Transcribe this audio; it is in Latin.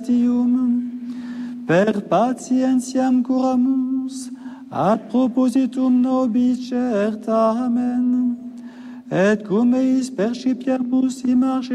per patientiam curamus, ad propositum nobis certamen, et cum eis percipiamus images